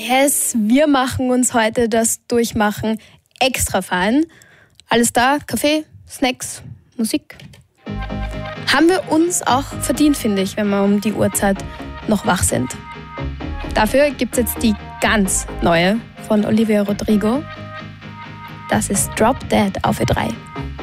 Yes, wir machen uns heute das Durchmachen extra fein. Alles da, Kaffee, Snacks, Musik. Haben wir uns auch verdient, finde ich, wenn wir um die Uhrzeit noch wach sind. Dafür gibt es jetzt die ganz neue von Olivia Rodrigo. Das ist Drop Dead auf Ö3.